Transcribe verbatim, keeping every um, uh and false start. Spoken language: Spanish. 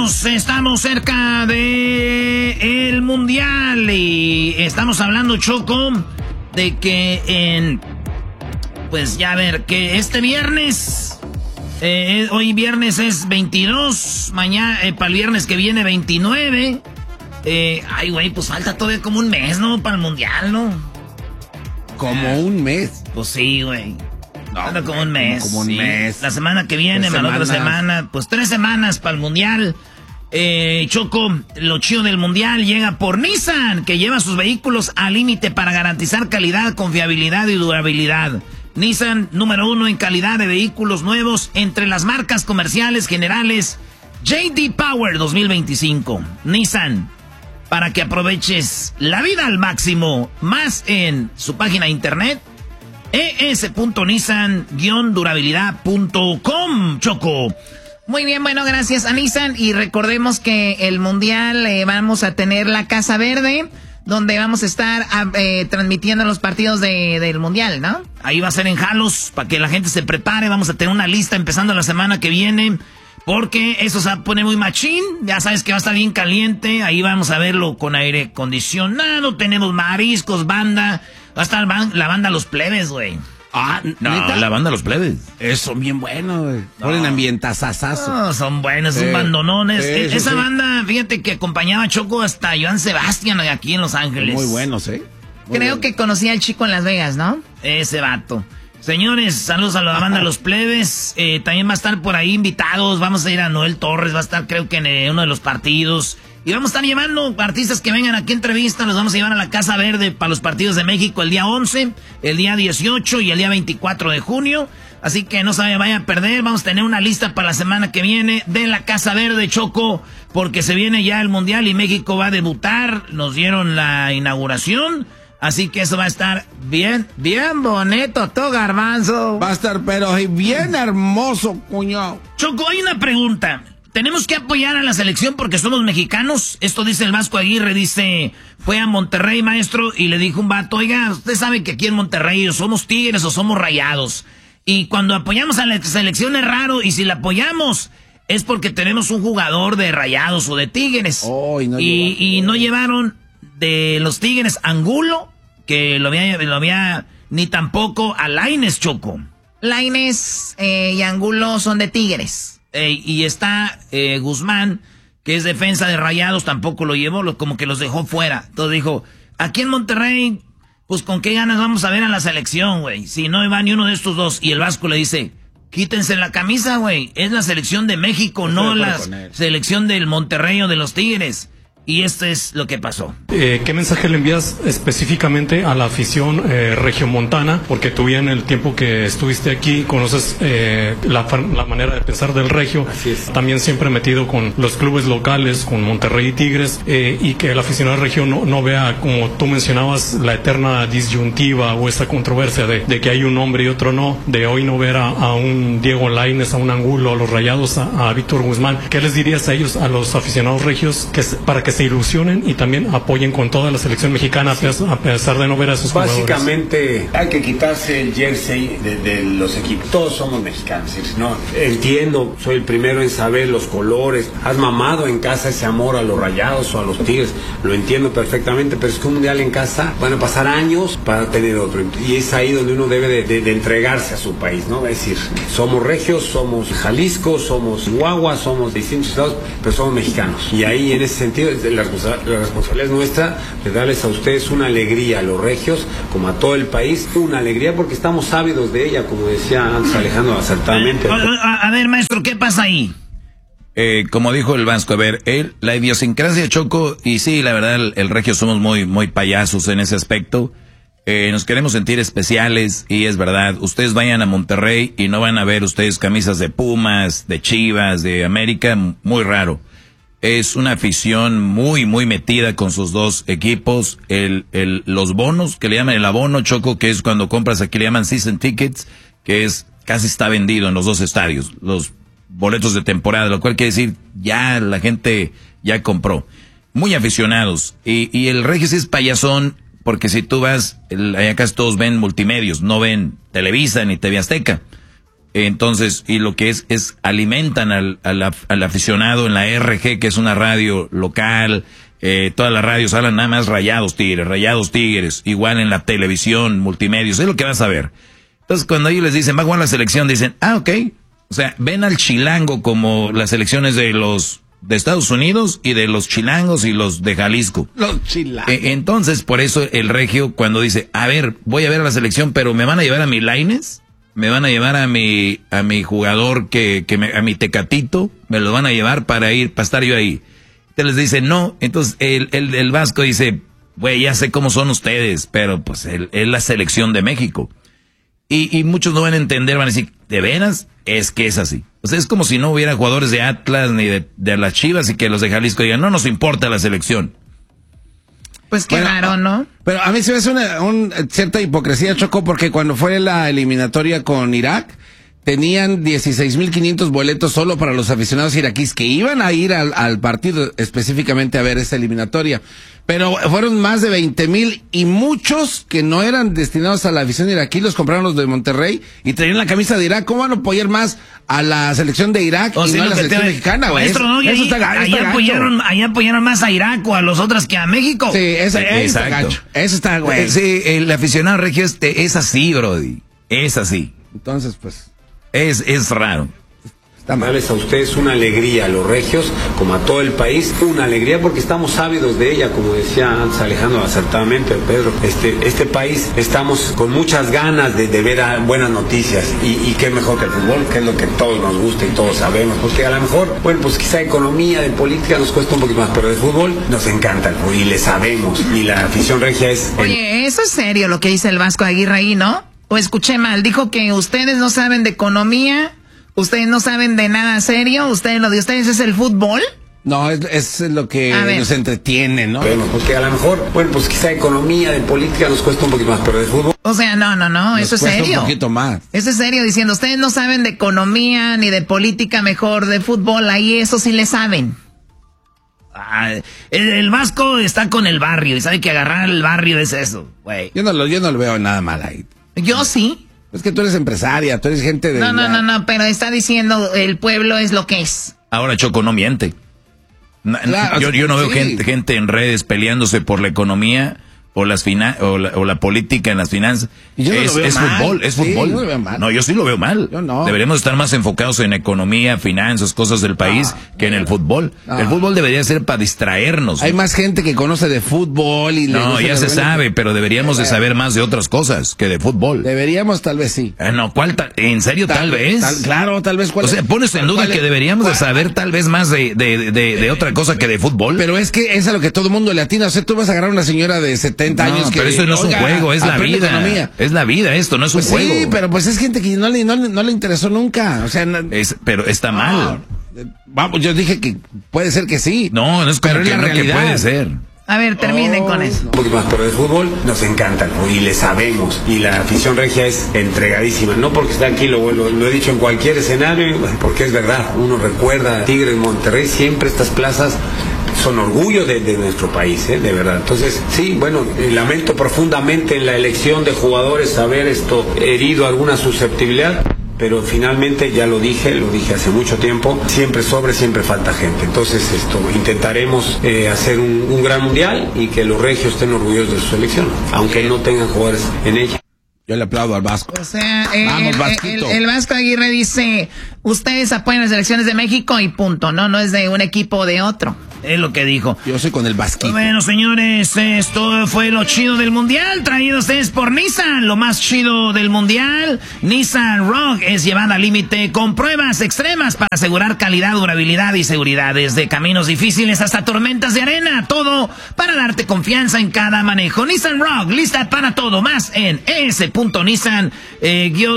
amigos, estamos cerca de el Mundial y estamos hablando, Choco, de que en, pues ya a ver, que este viernes, eh, hoy viernes es veintidós, mañana, eh, para el viernes que viene veintinueve, eh, ay güey, pues falta todavía como un mes, ¿no? Para el Mundial, ¿no? ¿Como ah, un mes? Pues sí, güey. No, falta como un mes. Como un sí. mes. La semana que viene, más la otra semana, pues tres semanas para el Mundial. Eh, Choco, lo chido del Mundial llega por Nissan, que lleva sus vehículos al límite para garantizar calidad, confiabilidad y durabilidad. Nissan, número uno en calidad de vehículos nuevos entre las marcas comerciales generales. J D Power dos mil veinticinco. Nissan, para que aproveches la vida al máximo. Más en su página de internet, e s punto nissan guion durabilidad punto com, Choco. Muy bien, bueno, gracias a Nissan. Y recordemos que el Mundial eh, vamos a tener la Casa Verde, donde vamos a estar eh, transmitiendo los partidos de, del Mundial, ¿no? Ahí va a ser en Jalos, para que la gente se prepare. Vamos a tener una lista empezando la semana que viene, porque eso se va a poner muy machín. Ya sabes que va a estar bien caliente. Ahí vamos a verlo con aire acondicionado. Tenemos mariscos, banda. Va a estar la banda Los Plebes, güey. Ah, no, ¿neta? La banda Los Plebes. Eso, bien bueno, güey. No. Ponen ambientazazazo. No, son buenos, son eh, bandonones. Eh, Esa sí. banda, fíjate que acompañaba a Choco hasta Joan Sebastián aquí en Los Ángeles. Muy buenos, ¿eh? Muy Creo bueno. que conocía al chico en Las Vegas, ¿no? Ese vato. Señores, saludos a la banda Los Plebes. Eh, también va a estar por ahí invitados. Vamos a ir a Noel Torres, va a estar creo que en eh, uno de los partidos. Y vamos a estar llevando artistas que vengan aquí a entrevista. Los vamos a llevar a la Casa Verde para los partidos de México el día once, el día dieciocho y el día veinticuatro de junio. Así que no se vaya a perder. Vamos a tener una lista para la semana que viene de la Casa Verde, Choco, porque se viene ya el Mundial y México va a debutar. Nos dieron la inauguración. Así que eso va a estar bien, bien bonito, todo garbanzo. Va a estar, pero bien hermoso, cuñado. Choco, hay una pregunta. Tenemos que apoyar a la selección porque somos mexicanos. Esto dice el Vasco Aguirre, dice, fue a Monterrey, maestro, y le dijo un vato, oiga, usted sabe que aquí en Monterrey o somos Tigres o somos Rayados. Y cuando apoyamos a la selección es raro, y si la apoyamos es porque tenemos un jugador de Rayados o de Tigres. Oh, y, no y, y no llevaron de los Tigres Angulo, que lo había, lo había ni tampoco a Lainez, Choco. Lainez eh, y Angulo son de Tigres. Eh, y está eh, Guzmán, que es defensa de Rayados, tampoco lo llevó, lo, como que los dejó fuera. Entonces dijo, aquí en Monterrey, pues con qué ganas vamos a ver a la selección, güey. Si no va ni uno de estos dos. Y el Vasco le dice, quítense la camisa, güey. Es la selección de México, no la selección del Monterrey o de los Tigres. Y esto es lo que pasó. Eh, ¿Qué mensaje le envías específicamente a la afición eh, regiomontana? Porque tú ya en el tiempo que estuviste aquí conoces eh, la, la manera de pensar del regio. Así es. También siempre metido con los clubes locales, con Monterrey y Tigres, eh, y que el aficionado regio no, no vea, como tú mencionabas, la eterna disyuntiva o esa controversia de, de que hay un hombre y otro no, de hoy no ver a, a un Diego Lainez, a un Angulo, a los Rayados, a, a Víctor Guzmán. ¿Qué les dirías a ellos, a los aficionados regios, que para que se ilusionen y también apoyen con toda la selección mexicana, sí, a pesar de no ver a sus jugadores? Básicamente hay que quitarse el jersey de, de los equipos. Todos somos mexicanos. No, entiendo, soy el primero en saber los colores. Has mamado en casa ese amor a los Rayados o a los Tigres. Lo entiendo perfectamente, pero es que un mundial en casa van a pasar años para tener otro. Y es ahí donde uno debe de, de, de entregarse a su país, ¿no? Es decir, somos regios, somos Jalisco, somos Chihuahua, somos distintos estados, pero somos mexicanos. Y ahí en ese sentido la la responsabilidad es nuestra de darles a ustedes una alegría, a los regios, como a todo el país, una alegría porque estamos ávidos de ella, como decía antes Alejandro acertadamente. A, a, a ver, maestro, ¿qué pasa ahí? Eh, como dijo el Vasco, a ver, él, la idiosincrasia, Choco, y sí, la verdad, el, el regio somos muy, muy payasos en ese aspecto. Eh, nos queremos sentir especiales y es verdad, ustedes vayan a Monterrey y no van a ver ustedes camisas de Pumas, de Chivas, de América, muy raro. Es una afición muy, muy metida con sus dos equipos. El, el, los bonos, que le llaman el abono, Choco, que es cuando compras, aquí le llaman season tickets, que es casi está vendido en los dos estadios. Los boletos de temporada, lo cual quiere decir, ya la gente ya compró. Muy aficionados. Y, y el regio sí es payasón, porque si tú vas, el, acá todos ven multimedios, no ven Televisa ni T V Azteca. Entonces, y lo que es, es alimentan al, al, al aficionado en la R G, que es una radio local. Eh, todas las radios hablan nada más Rayados Tigres, Rayados Tigres, igual en la televisión, multimedios, es lo que vas a ver. Entonces, cuando ellos les dicen, va a jugar la selección, dicen, ah, ok. O sea, ven al chilango como las selecciones de los de Estados Unidos y de los chilangos y los de Jalisco. Los chilangos. Eh, entonces, por eso el regio cuando dice, a ver, voy a ver a la selección, pero me van a llevar a mi Lainez, me van a llevar a mi a mi jugador que, que me, a mi Tecatito, me lo van a llevar para ir, para estar yo ahí. Les dice no, entonces el, el, el Vasco dice, güey, ya sé cómo son ustedes, pero pues es la selección de México. Y, y muchos no van a entender, van a decir, ¿de veras? Es que es así. O sea, es como si no hubiera jugadores de Atlas ni de, de las Chivas y que los de Jalisco digan, no nos importa la selección. Pues qué Bueno, raro, ¿no? Pero a mí se me hace una un, cierta hipocresía, Choco, porque cuando fue la eliminatoria con Irak, tenían dieciséis mil quinientos boletos solo para los aficionados iraquíes que iban a ir al, al partido específicamente a ver esa eliminatoria. Pero fueron más de veinte mil y muchos que no eran destinados a la afición iraquí los compraron los de Monterrey y traían la camisa de Irak. ¿Cómo van a apoyar más a la selección de Irak O y sea, no a lo la que selección te- mexicana, güey? Maestro, Eso, no, y eso ahí, está, ga- ahí está gacho. apoyaron, ahí apoyaron más a Irak o a los otros que a México. Sí, eso, eso está Exacto. gacho. Eso está, güey. Eh, Sí, el aficionado regio es, es así, brody. Es así. Entonces, pues, Es, es raro. está mal. Darles a ustedes una alegría a los regios, como a todo el país, una alegría porque estamos ávidos de ella, como decía antes Alejandro acertadamente, Pedro. Este, este país estamos con muchas ganas de, de ver a buenas noticias y, y qué mejor que el fútbol, que es lo que todos nos gusta y todos sabemos, porque a lo mejor, bueno, pues quizá economía, de política nos cuesta un poquito más, pero de fútbol nos encanta el fútbol y le sabemos y la afición regia es... el- Oye, eso es serio lo que dice el Vasco Aguirre ahí, ¿no? O escuché mal, dijo que ustedes no saben de economía, ustedes no saben de nada serio, ustedes lo de ustedes es el fútbol. No, es, es lo que A ver. nos entretiene, ¿no? Sabemos, porque a lo mejor, bueno, pues quizá economía, de política nos cuesta un poquito más, pero de fútbol... O sea, no, no, no, Nos eso es cuesta serio. un poquito más. Eso es serio, diciendo, ustedes no saben de economía ni de política, mejor de fútbol, ahí eso sí le saben. Ah, el, el Vasco está con el barrio y sabe que agarrar el barrio es eso, güey. Yo no lo, yo no lo veo nada mal ahí. Yo sí. Es que tú eres empresaria, tú eres gente de... No, no, la- no, no, pero está diciendo el pueblo es lo que es. Ahora Choco no miente. Na- Claro, yo, yo no veo sí. gente, gente en redes peleándose por la economía o las fina, o, la, o la política en las finanzas. Y yo no lo es veo es mal. fútbol, es Sí, fútbol. yo no lo veo mal. No, yo sí lo veo mal. Yo no. Deberíamos estar más enfocados en economía, finanzas, cosas del país que en el fútbol. No. El fútbol debería ser para distraernos. Hay más gente que conoce de fútbol y... le No, gusta ya la se buena- sabe, pero deberíamos de saber más de otras cosas que de fútbol. Deberíamos, tal vez sí. Eh, no, ¿cuál ta- ¿en serio tal, vez? tal- claro, tal vez. ¿cuál O sea, es- pones en duda cuál es- que deberíamos de cuál- saber tal vez más de, de, de, de otra cosa que de fútbol. Pero es que es a lo que todo el mundo le atina. O sea, tú vas a agarrar a una señora de setenta No, años que... pero eso no es un oiga, juego, es la aprende vida. economía. Es la vida esto, no es un Pues juego. sí, pero pues es gente que no le, no, le- no le interesó nunca. O sea, no- Es- pero está mal. eh, vamos, yo dije que puede ser que sí. No, no es como Pero es que, la no que realidad. puede ser. A ver, terminen Oh, con eso. Un poquito más, pero de fútbol nos encanta el fútbol y le sabemos. Y la afición regia es entregadísima. No porque está aquí, lo, lo, lo he dicho en cualquier escenario, porque es verdad. Uno recuerda a Tigres, Monterrey, siempre estas plazas son orgullo de, de nuestro país, ¿eh? De verdad. Entonces, sí, bueno, eh, lamento profundamente en la elección de jugadores haber esto herido alguna susceptibilidad. Pero finalmente, ya lo dije, lo dije hace mucho tiempo, siempre sobre, siempre falta gente. Entonces esto intentaremos eh, hacer un, un gran mundial y que los regios estén orgullosos de su selección, aunque no tengan jugadores en ella. Yo le aplaudo al Vasco. O sea, eh, Vamos, el, el, Vasquito. el Vasco Aguirre dice, ustedes apoyan las elecciones de México y punto, no, no es de un equipo o de otro. Es lo que dijo. Yo soy con el Vasquito. Bueno, señores, esto fue lo chido del mundial, traído a ustedes por Nissan. Lo más chido del mundial, Nissan Rogue es llevada al límite con pruebas extremas para asegurar calidad, durabilidad y seguridad. Desde caminos difíciles hasta tormentas de arena, todo para darte confianza en cada manejo. Nissan Rogue, lista para todo, más en es punto nissan eh, guión